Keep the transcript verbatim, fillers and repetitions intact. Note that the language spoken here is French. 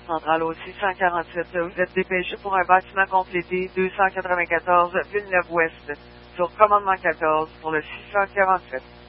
centrale au six cent quarante-sept, vous êtes dépêché pour un bâtiment complété deux cent quatre-vingt-quatorze Villeneuve-Ouest, sur commandement quatorze pour le six cent quarante-sept.